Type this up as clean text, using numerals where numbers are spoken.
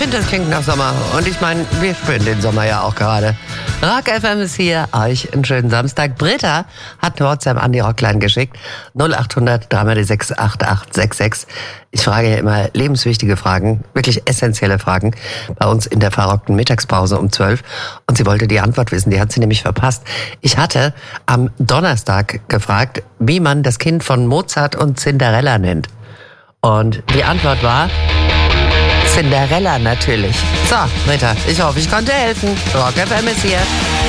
finde, das klingt nach Sommer. Und ich meine, wir spüren den Sommer ja auch gerade. Rock FM ist hier. Euch einen schönen Samstag. Britta hat eine WhatsApp an die Rockline geschickt. 0800 306 8866. Ich frage ja immer lebenswichtige Fragen, wirklich essentielle Fragen, bei uns in der verrockten Mittagspause um 12. Und sie wollte die Antwort wissen, die hat sie nämlich verpasst. Ich hatte am Donnerstag gefragt, wie man das Kind von Mozart und Cinderella nennt. Und die Antwort war Cinderella natürlich. So, Britta, ich hoffe, ich konnte helfen. Rock FM ist hier.